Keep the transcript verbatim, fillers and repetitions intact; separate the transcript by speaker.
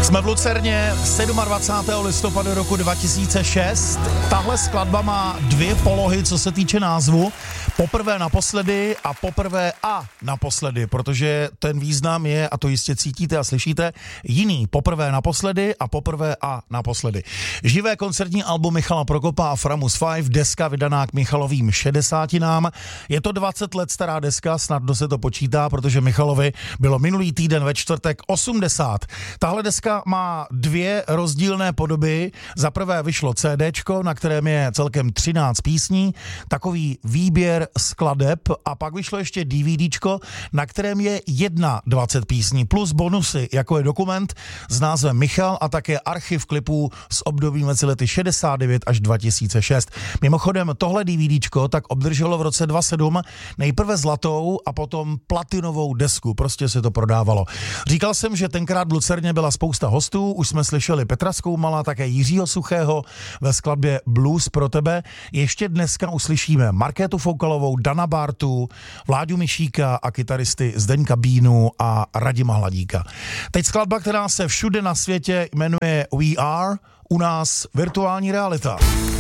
Speaker 1: Jsme v Lucerně dvacátého sedmého listopadu roku dva tisíce šest. Tahle skladba má dvě polohy, co se týče názvu. Poprvé naposledy a poprvé a naposledy, protože ten význam je, a to jistě cítíte a slyšíte, jiný. Poprvé naposledy a poprvé a naposledy. Živé koncertní album Michala Prokopa a Framus pět, deska vydaná k Michalovým šedesátinám. Je to dvacet let stará deska, snadno se to počítá, protože Michalovi bylo minulý týden ve čtvrtek osmdesát. Tahle deska má dvě rozdílné podoby. Za prvé vyšlo CDčko, na kterém je celkem třináct písní, takový výběr skladeb, a pak vyšlo ještě DVDčko, na kterém je dvacet jedna písní plus bonusy, jako je dokument s názvem Michal a také archiv klipů s obdobím mezi lety šedesát devět až dva tisíce šest. Mimochodem tohle DVDčko tak obdrželo v roce dva tisíce sedm nejprve zlatou a potom platinovou desku, prostě se to prodávalo. Říkal jsem, že tenkrát v Lucerně byla spousta hostů, už jsme slyšeli Petra Skoumala, také Jiřího Suchého ve skladbě Blues pro tebe. Ještě dneska uslyšíme Markétu Foukalovou, Dana Bartu, Vláďu Mišíka a kytaristy Zdeňka Bínu a Radima Hladíka. Teď skladba, která se všude na světě jmenuje We Are, u nás virtuální realita.